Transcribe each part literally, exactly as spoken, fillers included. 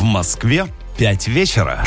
Москве пять вечера.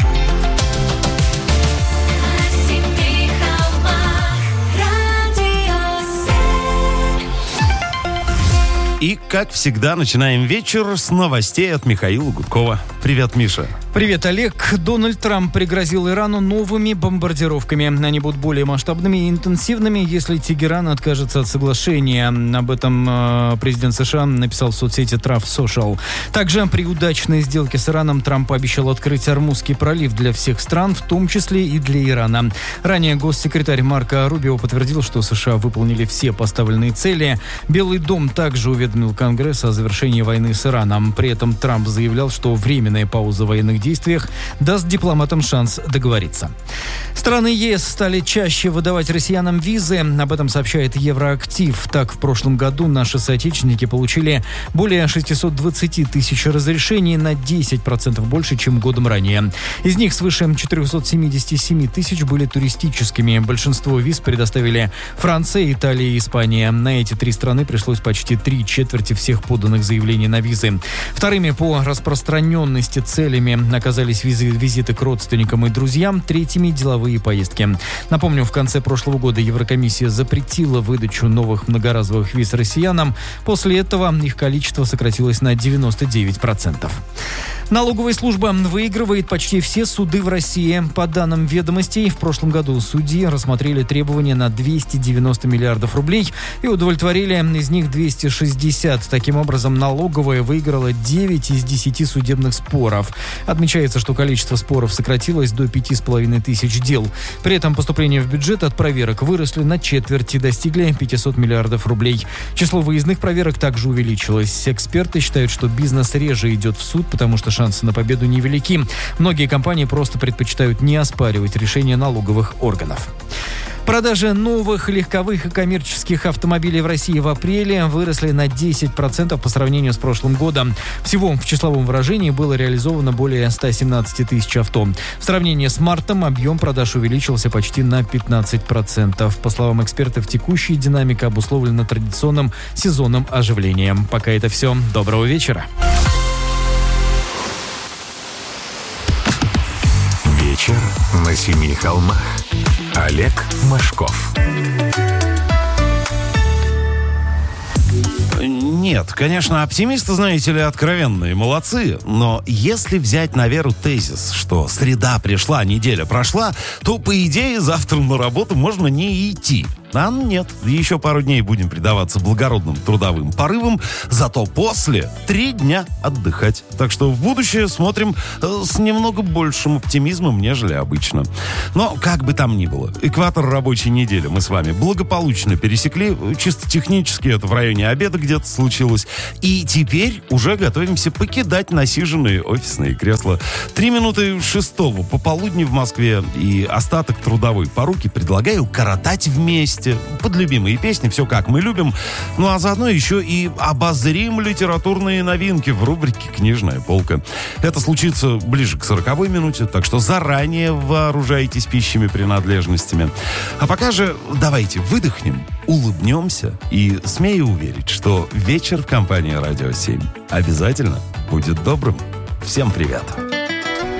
И, как всегда, начинаем вечер с новостей от Михаила Гудкова. Привет, Миша. Привет, Олег. Дональд Трамп пригрозил Ирану новыми бомбардировками. Они будут более масштабными и интенсивными, если Тегеран откажется от соглашения. Об этом э, президент США написал в соцсети Truth Social. Также при удачной сделке с Ираном Трамп обещал открыть Ормузский пролив для всех стран, в том числе и для Ирана. Ранее госсекретарь Марко Рубио подтвердил, что США выполнили все поставленные цели. Белый дом также уведомил Конгресс о завершении войны с Ираном. При этом Трамп заявлял, что временная пауза в военных действиях даст дипломатам шанс договориться. Страны ЕС стали чаще выдавать россиянам визы. Об этом сообщает Евроактив. Так, в прошлом году наши соотечественники получили более шестьсот двадцать тысяч разрешений, на десять процентов больше, чем годом ранее. Из них свыше четыреста семьдесят семь тысяч были туристическими. Большинство виз предоставили Франция, Италия и Испания. На эти три страны пришлось почти три четверти всех поданных заявлений на визы. Вторыми по распространенности целями оказались визы, визиты к родственникам и друзьям, третьими – деловые поездки. Напомню, в конце прошлого года Еврокомиссия запретила выдачу новых многоразовых виз россиянам. После этого их количество сократилось на девяносто девять процентов. Налоговая служба выигрывает почти все суды в России. По данным «Ведомостей», в прошлом году судьи рассмотрели требования на двести девяносто миллиардов рублей и удовлетворили из них двести шестьдесят. Таким образом, налоговая выиграла девять из десяти судебных споров. Отмечается, что количество споров сократилось до пяти с половиной тысяч дел. При этом поступления в бюджет от проверок выросли на четверть и достигли пятьсот миллиардов рублей. Число выездных проверок также увеличилось. Эксперты считают, что бизнес реже идет в суд, потому что шансы на победу невелики. Многие компании просто предпочитают не оспаривать решения налоговых органов. Продажи новых легковых и коммерческих автомобилей в России в апреле выросли на десять процентов по сравнению с прошлым годом. Всего в числовом выражении было реализовано более ста семнадцати тысяч авто. В сравнении с мартом объем продаж увеличился почти на пятнадцать процентов. По словам экспертов, текущая динамика обусловлена традиционным сезонным оживлением. Пока это все. Доброго вечера. Вечер на семи холмах. Олег Машков. Нет, конечно, оптимисты, знаете ли, откровенные, молодцы. Но если взять на веру тезис, что среда пришла, неделя прошла, то, по идее, завтра на работу можно не идти. А нет, еще пару дней будем предаваться благородным трудовым порывам, зато после три дня отдыхать. Так что в будущее смотрим э, с немного большим оптимизмом, нежели обычно. Но как бы там ни было, экватор рабочей недели мы с вами благополучно пересекли. Чисто технически это в районе обеда где-то случилось. И теперь уже готовимся покидать насиженные офисные кресла. Три минуты шестого пополудни в Москве и остаток трудовой поруки предлагаю коротать вместе. Под любимые песни, все как мы любим. Ну а заодно еще и обозрим литературные новинки в рубрике «Книжная полка». Это случится ближе к сороковой минуте, так что заранее вооружайтесь пищими принадлежностями. А пока же давайте выдохнем, улыбнемся и смею уверить, что вечер в компании «Радио семь» обязательно будет добрым. Всем привет!